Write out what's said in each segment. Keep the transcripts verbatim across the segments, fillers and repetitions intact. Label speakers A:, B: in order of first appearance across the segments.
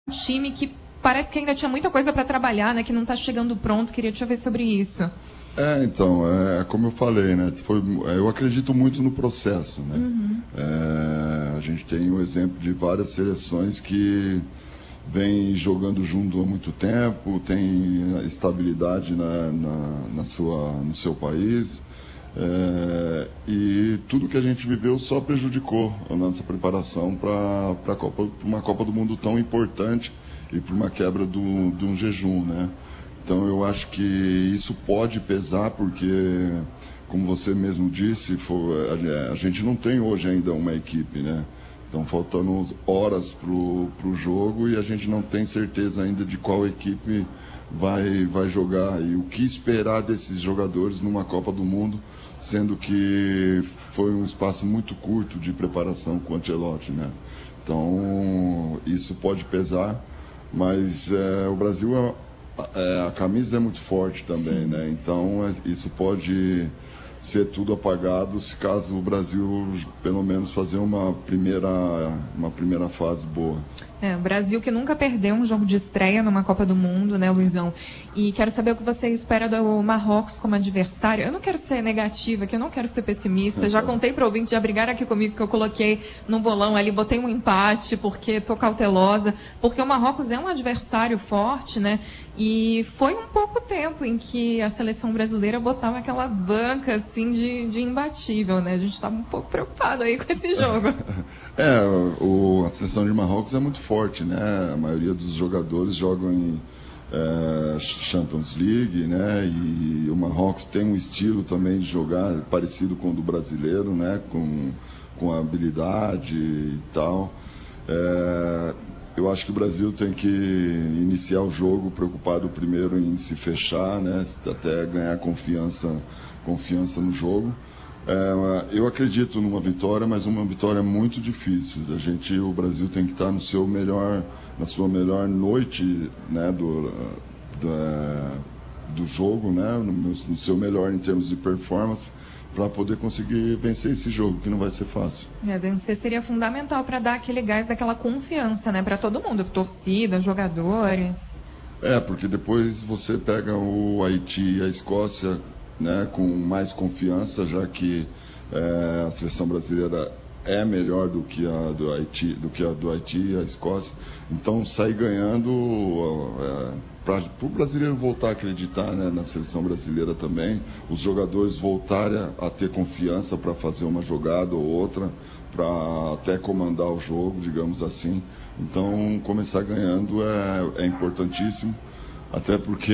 A: time que parece que ainda tinha muita coisa para trabalhar, né? Que não está chegando pronto. Queria te ouvir sobre isso.
B: É, então, é, como eu falei, né? Foi, eu acredito muito no processo, né?
A: Uhum.
B: É, a gente tem o exemplo de várias seleções que vêm jogando junto há muito tempo, tem estabilidade na, na, na sua, no seu país. É, e tudo que a gente viveu só prejudicou a nossa preparação para uma Copa do Mundo tão importante e para uma quebra do, de um jejum, né? Então eu acho que isso pode pesar porque, como você mesmo disse, foi, a, a gente não tem hoje ainda uma equipe, né? Estão faltando horas para o jogo e a gente não tem certeza ainda de qual equipe vai, vai jogar e o que esperar desses jogadores numa Copa do Mundo, sendo que foi um espaço muito curto de preparação com o Ancelotti, né? Então isso pode pesar, mas é, o Brasil, é, é, a camisa é muito forte também, né? Então isso pode ser tudo apagado se caso o Brasil pelo menos fazer uma primeira, uma primeira fase boa.
A: É, o Brasil que nunca perdeu um jogo de estreia numa Copa do Mundo, né, Luizão? E quero saber o que você espera do Marrocos como adversário. Eu não quero ser negativa, que eu não quero ser pessimista. Já contei para o ouvinte, já brigaram aqui comigo que eu coloquei no bolão ali, botei um empate porque estou cautelosa, porque o Marrocos é um adversário forte, né? E foi um pouco tempo em que a seleção brasileira botava aquela banca assim de, de imbatível, né? A gente estava um pouco preocupado aí com esse jogo.
B: É, o, a seleção de Marrocos é muito forte, né? A maioria dos jogadores jogam em é, Champions League, né? E o Marrocos tem um estilo também de jogar parecido com o do brasileiro, né? Com, com a habilidade e tal. É, eu acho que o Brasil tem que iniciar o jogo preocupado primeiro em se fechar, né? Até ganhar confiança, confiança no jogo. É, eu acredito numa vitória, mas uma vitória muito difícil. A gente, o Brasil tem que estar no seu melhor, na sua melhor noite, né, do, do, do jogo, né, no, no seu melhor em termos de performance, para poder conseguir vencer esse jogo, que não vai ser fácil.
A: É, vencer seria fundamental para dar aquele gás, daquela confiança, né, para todo mundo, torcida, jogadores.
B: É, porque depois você pega o Haiti e a Escócia, né, com mais confiança, já que é, a seleção brasileira é melhor do que a do Haiti, do que a do Haiti e a Escócia. Então sair ganhando é, para o brasileiro voltar a acreditar, né, na seleção brasileira também, os jogadores voltarem a, a ter confiança para fazer uma jogada ou outra, para até comandar o jogo, digamos assim. Então começar ganhando é, é importantíssimo. Até porque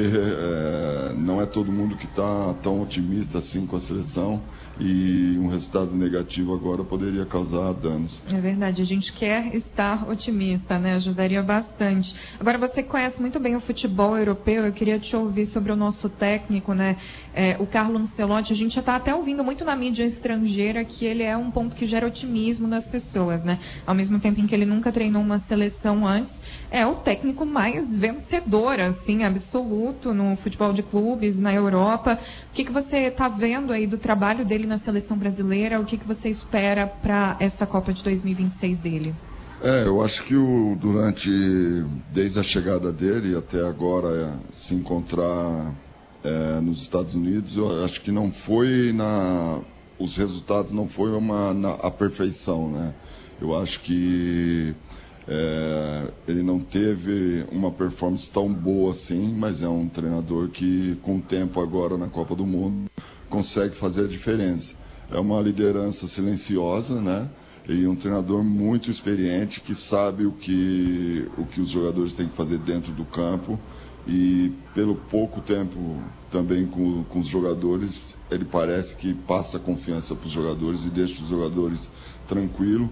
B: é, não é todo mundo que está tão otimista assim com a seleção e um resultado negativo agora poderia causar danos.
A: É verdade, a gente quer estar otimista, né? Ajudaria bastante. Agora, você conhece muito bem o futebol europeu, eu queria te ouvir sobre o nosso técnico, né? É, o Carlo Ancelotti. A gente já está até ouvindo muito na mídia estrangeira que ele é um ponto que gera otimismo nas pessoas, né? Ao mesmo tempo em que ele nunca treinou uma seleção antes, é o técnico mais vencedor, assim, absoluto no futebol de clubes, na Europa. O que, que você está vendo aí do trabalho dele na seleção brasileira? O que, que você espera para essa Copa de dois mil e vinte e seis dele?
B: É, eu acho que o, durante, desde a chegada dele até agora, é, se encontrar é, nos Estados Unidos, eu acho que não foi na... Os resultados não foi uma, na, a perfeição, né? Eu acho que É, ele não teve uma performance tão boa assim, mas é um treinador que, com o tempo agora na Copa do Mundo, consegue fazer a diferença. É uma liderança silenciosa, né? E um treinador muito experiente que sabe o que, o que os jogadores têm que fazer dentro do campo. E pelo pouco tempo também com, com os jogadores, ele parece que passa confiança para os jogadores e deixa os jogadores tranquilos.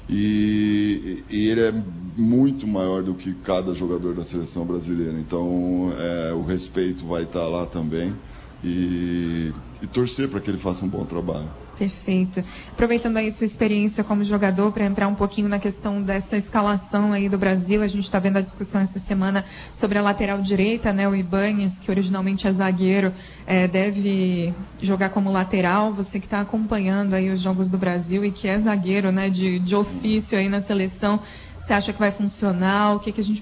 B: E, e ele é muito maior do que cada jogador da seleção brasileira. Então é, o respeito vai estar lá também e, e torcer para que ele faça um bom trabalho.
A: Perfeito. Aproveitando aí sua experiência como jogador, para entrar um pouquinho na questão dessa escalação aí do Brasil, a gente está vendo a discussão essa semana sobre a lateral direita, né? O Ibáñez, que originalmente é zagueiro, é, deve jogar como lateral. Você que está acompanhando aí os jogos do Brasil e que é zagueiro, né, de, de ofício aí na seleção, você acha que vai funcionar? O que, que a gente